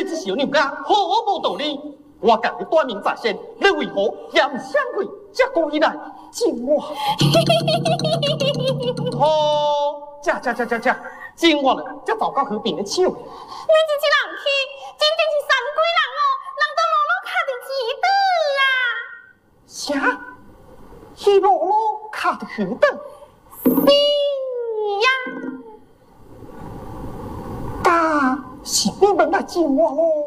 你这小娘家何无道理？我甲你断明在先，你为何也唔相信？这故意来敬我？好，这，敬我了，这糟糕去变的手。 你这只人去，真正是三鬼人哦，人都落落卡的几顿啊！ 啥？去落落卡的几顿？ 是呀。 是你们来敬我咯？